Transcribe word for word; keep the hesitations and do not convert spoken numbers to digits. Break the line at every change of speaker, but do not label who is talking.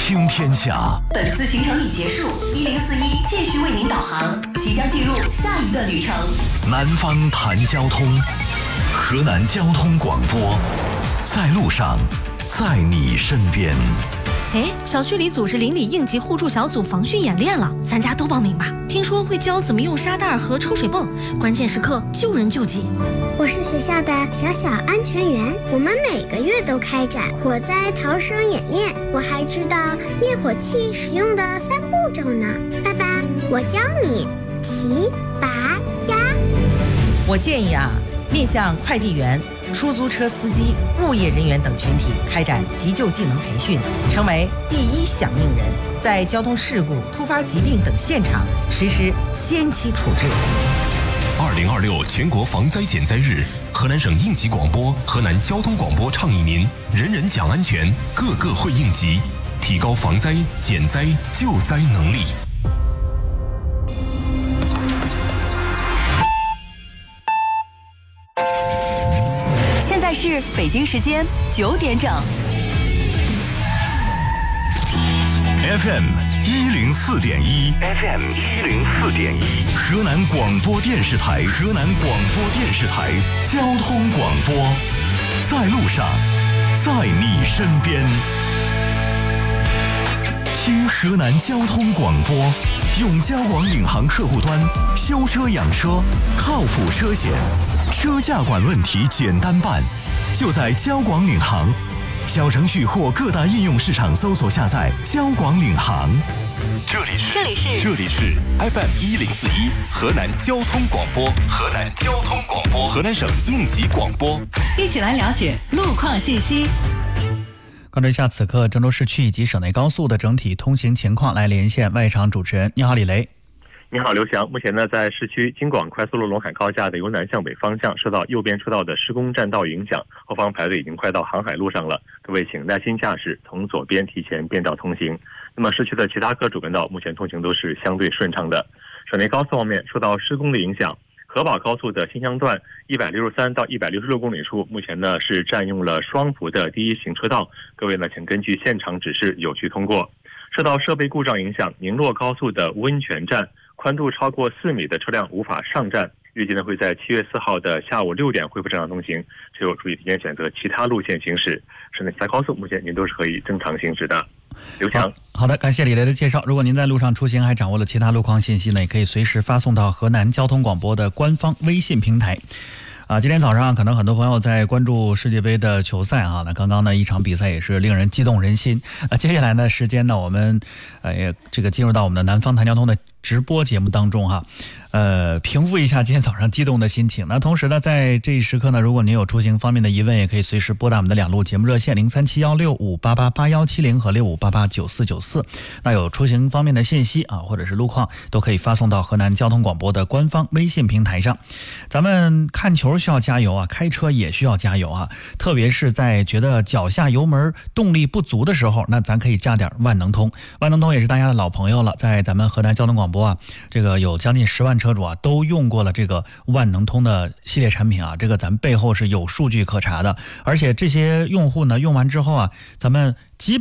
听天下。
本次行程已结束，一零四一继续为您导航，即将进入下一段旅程。
南方谈交通，河南交通广播，在路上，在你身边。
哎，小区里组织邻里应急互助小组防汛演练了，咱家都报名吧。听说会教怎么用沙袋和抽水泵，关键时刻救人救己。
我是学校的小小安全员，我们每个月都开展火灾逃生演练，我还知道灭火器使用的三步骤呢。爸爸，我教你提、拔、压。
我建议啊，面向快递员、出租车司机、物业人员等群体开展急救技能培训，成为第一响应人，在交通事故、突发疾病等现场实施先期处置。
二零二六全国防灾减灾日，河南省应急广播、河南交通广播倡议您人人讲安全，个个会应急，提高防灾、减灾、救灾能力。
现在是北京时间九点整。
F M 一零四点一 ，F M 一零四点一，河南广播电视台，河南广播电视台交通广播，在路上，在你身边。听河南交通广播，用交广领航客户端修车养车，靠谱车险，车驾管问题简单办，就在交广领航。小程序或各大应用市场搜索下载交广领航。
这里是
这里是
这里是 F M 一零四一河南交通广播，河南交通广播，河南省应急广播，
一起来了解路况信息。
关注一下此刻郑州市区以及省内高速的整体通行情况，来连线外场主持人。你好，李雷。
你好，刘翔。目前呢，在市区京广快速路陇海高架的由南向北方向，受到右边车道的施工占道影响，后方排队已经快到航海路上了，各位请耐心驾驶，从左边提前变道通行。那么市区的其他各主干道目前通行都是相对顺畅的。省内高速方面，受到施工的影响，河宝高速的新乡段一百六十三到一百六十六公里处，目前呢是占用了双幅的第一行车道，各位呢请根据现场指示有序通过。受到设备故障影响，宁洛高速的温泉站宽度超过四米的车辆无法上站，预计呢会在七月四号的下午六点恢复正常通行，只有注意提前选择其他路线行驶。省内其他高速目前您都是可以正常行驶的。刘强，
好的，感谢李雷的介绍。如果您在路上出行还掌握了其他路况信息呢，也可以随时发送到河南交通广播的官方微信平台。啊，今天早上可能很多朋友在关注世界杯的球赛啊，那刚刚呢一场比赛也是令人激动人心。那接下来呢时间呢，我们呃也这个进入到我们的南方谈交通的直播节目当中哈，呃，平复一下今天早上激动的心情。那同时呢，在这一时刻呢，如果您有出行方面的疑问，也可以随时拨打我们的两路节目热线零三七幺六五八八八幺七零和六五八八九四九四。那有出行方面的信息啊，或者是路况，都可以发送到河南交通广播的官方微信平台上。咱们看球需要加油啊，开车也需要加油啊，特别是在觉得脚下油门动力不足的时候，那咱可以加点万能通。万能通也是大家的老朋友了，在咱们河南交通广播啊，这个有将近十万车主啊都用过了这个万能通的系列产品啊，这个咱们背后是有数据可查的，而且这些用户呢用完之后啊，咱们基